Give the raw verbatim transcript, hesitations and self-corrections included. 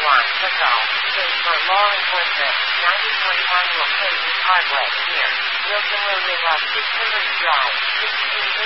one, Paco. State for law enforcement. ninety point one will pay this hardware here. Wilson will live up six hundred drive. sixteen